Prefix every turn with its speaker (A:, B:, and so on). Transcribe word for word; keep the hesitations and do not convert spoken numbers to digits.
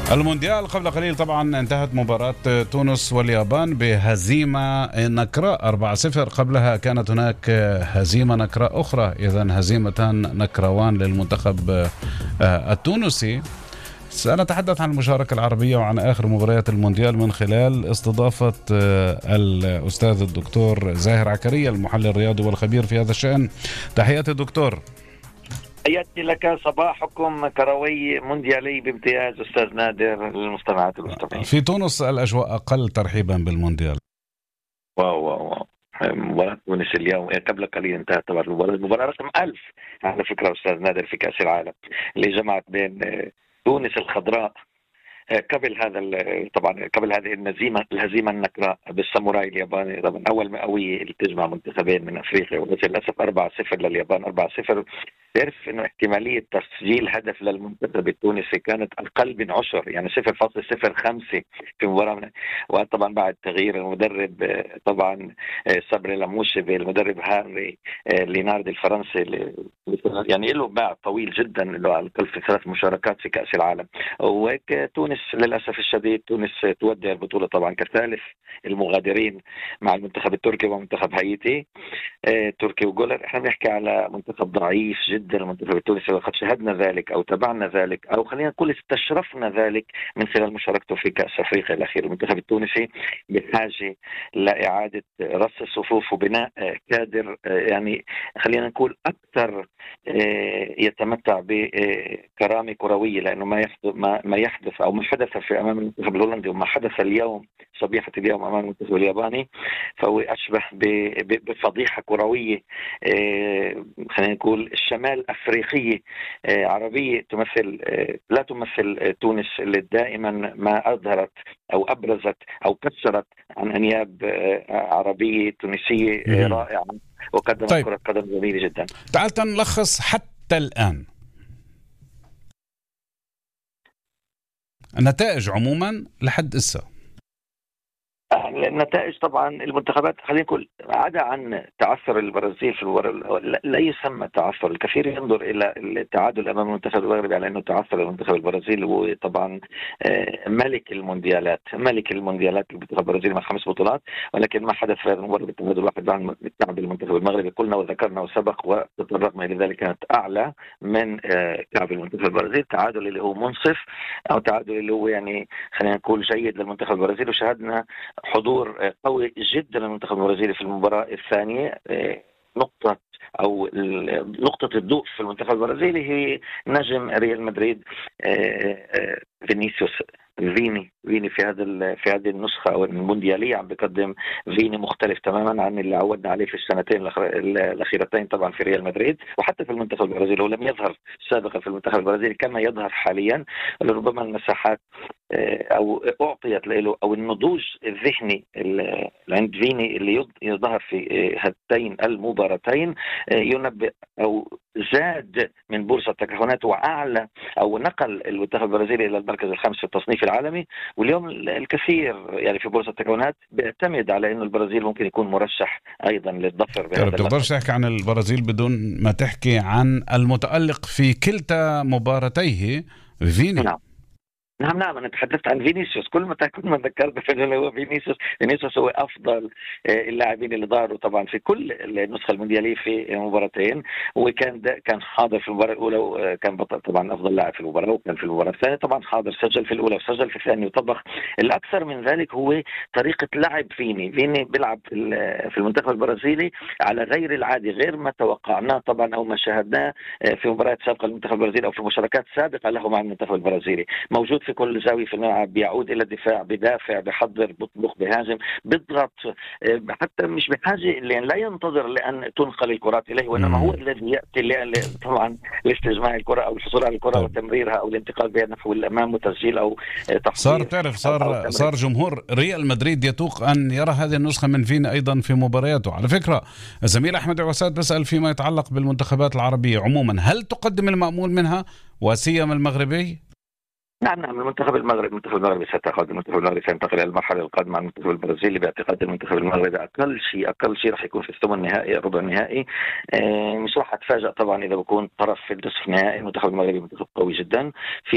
A: المونديال قبل قليل طبعا انتهت مباراة تونس واليابان بهزيمة نكراء أربعة صفر. قبلها كانت هناك هزيمة نكراء أخرى، إذن هزيمتان نكروان للمنتخب التونسي. سنتحدث عن المشاركة العربية وعن آخر مباريات المونديال من خلال استضافة الأستاذ الدكتور زاهر عكرية، المحلل الرياضي والخبير في هذا الشأن. تحياتي دكتور.
B: تحياتي لك، صباحكم كروي مونديالي بامتياز أستاذ نادر للمستمعات والمستمعين.
A: في تونس الأجواء أقل ترحيبا بالمونديال.
B: واو واو واو مباراة تونس اليوم قبل قليل انتهت طبعا المباراة المباراة رقم ألف على فكرة أستاذ نادر في كأس العالم، اللي جمعت بين تونس الخضراء قبل هذا طبعا قبل هذه الهزيمه الهزيمه النكراء بالساموراي الياباني، طبعا اول مئويه اللي تجمع منتخبين من افريقيا، بس للاسف أربعة صفر لليابان أربعة صفر. تعرف انه احتماليه تسجيل هدف للمنتخب التونسي كانت اقل من عشر، يعني صفر فاصلة صفر خمسة في مباراه، وطبعا بعد تغيير المدرب طبعا صبري لاموشي المدرب هانري لينارد الفرنسي، يعني له باع طويل جدا له على الاقل في ثلاث مشاركات في كاس العالم. وهيك تونس للاسف الشديد تونس تودع البطوله طبعا كثالث المغادرين مع المنتخب التركي ومنتخب هايتي تركي وجولر. احنا بنحكي على منتخب ضعيف جدا المنتخب التونسي، وقد شاهدنا ذلك او تابعنا ذلك او خلينا نقول استشرفنا ذلك من خلال مشاركته في كاس افريقيا الاخير. المنتخب التونسي بحاجه لاعاده رص الصفوف وبناء كادر يعني خلينا نقول اكثر يتمتع بكرامه كرويه، لانه ما يحدث ما يحدث او ما حدث في امام المنتخب الهولندي وما حدث اليوم صبيحه اليوم امام المنتخب الياباني فهو اشبه بفضيحه كرويه خلينا نقول الشمال افريقيه عربيه تمثل لا تمثل تونس اللي دائما ما اظهرت او ابرزت او كسرت عن انياب عربيه تونسيه رائعه وقدمت
A: طيب.
B: كره قدم جميله جدا.
A: تعال نلخص حتى الان النتائج عموما لحد إسا.
B: النتائج طبعا المنتخبات خلينا نقول عدا عن تعثر البرازيل في المباراة لا يسمى تعثر، الكثير ينظر الى التعادل امام المنتخب المغربي على انه تعثر المنتخب البرازيلي، وطبعا ملك المونديالات ملك المونديالات المنتخب البرازيلي مع خمس بطولات، ولكن ما حدث في هذه المباراة بالتعادل واحد عن التعب المنتخب المغربي. قلنا وذكرنا وسبق وتطرقنا الى ذلك كانت اعلى من كعب المنتخب البرازيلي، تعادل اللي هو منصف او تعادل اللي هو يعني خلينا نقول جيد للمنتخب البرازيلي. وشاهدنا حضور قوي جدا للمنتخب البرازيلي في المباراة الثانية. نقطة أو نقطة الضوء في المنتخب البرازيلي هي نجم ريال مدريد فينيسيوس فيني فيني في هذا في هذه النسخة أو المونديالية عم بقدم فيني مختلف تماما عن اللي عودنا عليه في السنتين الأخيرتين طبعا في ريال مدريد وحتى في المنتخب البرازيلي. ولم يظهر سابقا في المنتخب البرازيلي كما يظهر حاليا، ربما المساحات أو أعطيت له أو النضوج الذهني عند فيني اللي يظهر في هاتين المباراتين ينبئ أو زاد من بورصة التكهنات وأعلى أو نقل المنتخب البرازيلي إلى المركز الخامس في التصنيف العالمي. واليوم الكثير يعني في بورصة التكهنات بيعتمد على إنه البرازيل ممكن يكون مرشح أيضا للظفر بهذا اللقب.
A: تقدرش تحكي عن البرازيل بدون ما تحكي عن المتألق في كلتا مباراتيه فيني.
B: نعم نعم نعم أنا تحدثت عن فينيسيوس، كل ما كل ما ذكرت أنه هو فينيسيوس فينيسيوس هو أفضل اللاعبين اللي ظهروا طبعا في كل النسخة المونديالية في مباراتين، وكان كان حاضر في المباراة الأولى وكان بطل طبعا أفضل لاعب في المباراة، وكان في المباراة الثانية طبعا حاضر سجل في الأولى وسجل في الثانية وطبخ. الأكثر من ذلك هو طريقة لعب فيني فيني بيلعب في المنتخب البرازيلي على غير العادي، غير ما توقعناه طبعا أو ما شاهدناه في مباريات سابقة للمنتخب البرازيلي أو في مشاركات سابقة له مع المنتخب البرازيلي. موجود في كل زاوية في الملعب، بيعود إلى الدفاع، بدافع، بحضر، بطبخ، بهاجم، بيضغط، حتى مش بحاجة لأن لا ينتظر لأن تنقل الكرات إليه، وإنما هو الذي يأتي طبعا لاستجماع الكرة أو الحصول على الكرة وتمريرها أو الانتقال بها نحو الأمام وتسجيل أو تحضير.
A: صار تعرف صار أو صار جمهور ريال مدريد يتوق أن يرى هذه النسخة من فيني أيضا في مبارياته. على فكرة الزميل أحمد عوساد بسأل فيما يتعلق بالمنتخبات العربية عموما، هل تقدم المأمول منها وسيم المغربي؟
B: نعم نعم المنتخب المغربي المنتخب المغربي سيتقدم المنتخب المغربي سينتقل إلى المرحلة القادمة مع المنتخب البرازيلي باعتقاد المنتخب المغربي أقل شيء أقل شيء راح يكون في الثمن النهائي ربع النهائي. مش راح أتفاجأ طبعا إذا بكون طرف في النصف النهائي. المنتخب المغربي منتخب قوي جدا في